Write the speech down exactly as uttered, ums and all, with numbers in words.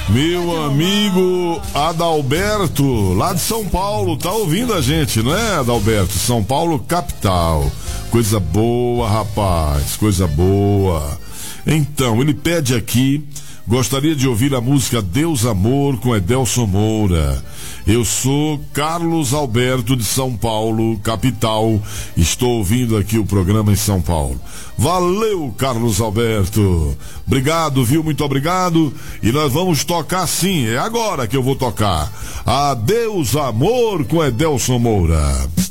Meu amigo Adalberto, lá de São Paulo, tá ouvindo a gente, não é, Adalberto? São Paulo, capital. Coisa boa, rapaz, coisa boa. Então, ele pede aqui, gostaria de ouvir a música Deus Amor com Edelson Moura. Eu sou Carlos Alberto de São Paulo, capital. Estou ouvindo aqui o programa em São Paulo. Valeu, Carlos Alberto. Obrigado, viu? Muito obrigado. E nós vamos tocar sim, é agora que eu vou tocar. Adeus Amor com Edelson Moura.